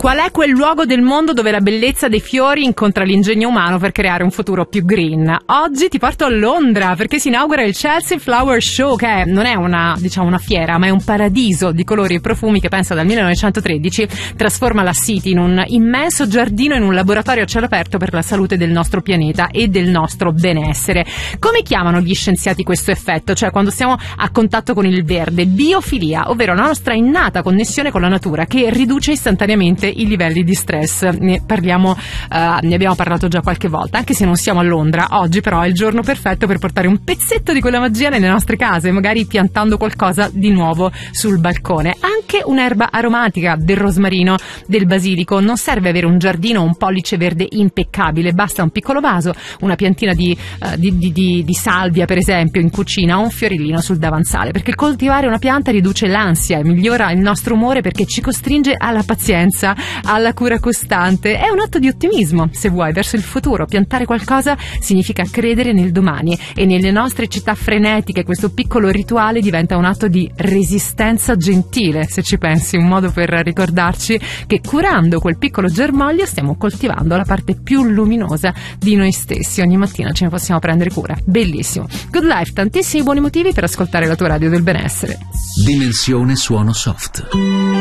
Qual è quel luogo del mondo dove la bellezza dei fiori incontra l'ingegno umano per creare un futuro più green? Oggi ti porto a Londra perché si inaugura il Chelsea Flower Show, che non è una fiera, ma è un paradiso di colori e profumi che, pensa, dal 1913 trasforma la City in un immenso giardino, in un laboratorio a cielo aperto per la salute del nostro pianeta e del nostro benessere. Come chiamano gli scienziati questo effetto? Cioè, quando siamo a contatto con il verde, biofilia, ovvero la nostra innata connessione con la natura che riduce istantaneamente i livelli di stress. Ne abbiamo parlato già qualche volta, anche se non siamo a Londra. Oggi però è il giorno perfetto per portare un pezzetto di quella magia nelle nostre case, magari piantando qualcosa di nuovo sul balcone. Anche un'erba aromatica, del rosmarino, del basilico. Non serve avere un giardino o un pollice verde impeccabile, basta un piccolo vaso, una piantina di salvia, per esempio, in cucina, o un fiorellino sul davanzale, perché coltivare una pianta riduce l'ansia e migliora il nostro umore, perché ci costringe alla pazienza, alla cura costante. È un atto di ottimismo, se vuoi, verso il futuro. Piantare qualcosa significa credere nel domani, e nelle nostre città frenetiche questo piccolo rituale diventa un atto di resistenza gentile, se ci pensi, un modo per ricordarci che curando quel piccolo germoglio stiamo coltivando la parte più luminosa di noi stessi. Ogni mattina ce ne possiamo prendere cura. Bellissimo. Good Life, tantissimi buoni motivi per ascoltare la tua radio del benessere. Dimensione suono soft.